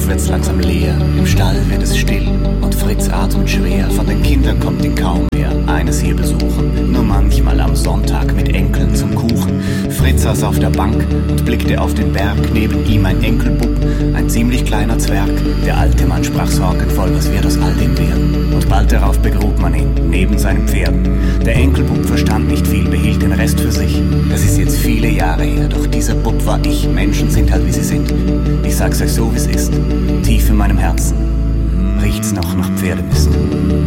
wird's langsam leer, im Stall wird es still und Fritz atmet schwer. Von den Kindern kommt ihn kaum mehr eines hier besuchen, nur manchmal am Sonntag mit Enkeln zum Kuchen. Fritz saß auf der Bank und blickte auf den Berg, neben ihm ein Enkelbub, ein ziemlich kleiner Zwerg. Der alte Mann sprach sorgenvoll, was wird aus all dem werden? Und bald darauf begrub man ihn, neben seinen Pferden. Der Enkelbub verstand nicht viel, behielt den Rest für sich. Das ist jetzt viele Jahre her, doch dieser Bub war ich. Menschen sind halt wie sie sind. Ich sag's euch so, wie's ist. Tief in meinem Herzen riecht's noch nach Pferdemist.